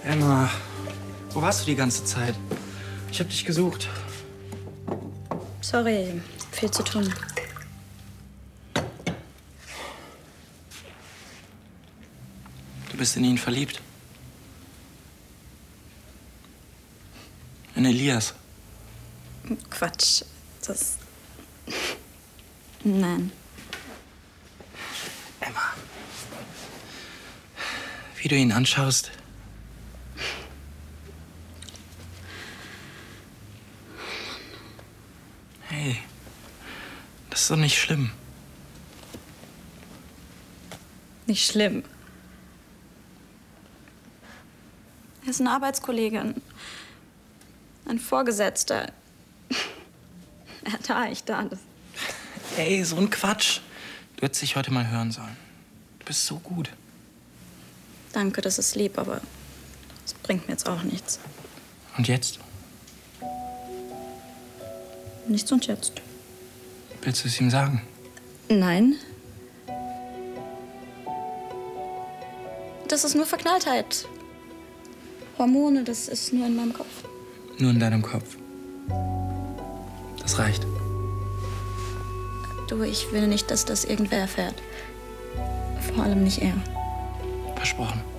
Emma, wo warst du die ganze Zeit? Ich hab dich gesucht. Sorry, viel zu tun. Du bist in ihn verliebt. In Elias. Quatsch, das... Nein. Emma, wie du ihn anschaust. Hey, das ist doch nicht schlimm. Nicht schlimm. Er ist ein Arbeitskollege, ein Vorgesetzter. Er da, ich da. Ey, so ein Quatsch. Du hättest dich heute mal hören sollen. Du bist so gut. Danke, das ist lieb, aber das bringt mir jetzt auch nichts. Und jetzt? Nichts und jetzt. Willst du es ihm sagen? Nein. Das ist nur Verknalltheit. Hormone, das ist nur in meinem Kopf. Nur in deinem Kopf. Das reicht. Du, ich will nicht, dass das irgendwer erfährt. Vor allem nicht er. Versprochen.